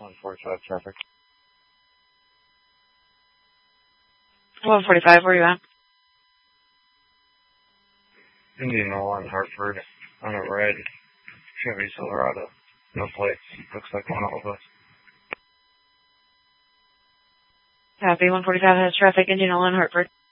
145 traffic. 145, where are you at? Indianola and Hartford on a red Chevy Silverado. No plates. Looks like one of us. Copy, 145 has traffic, Indianola and Hartford.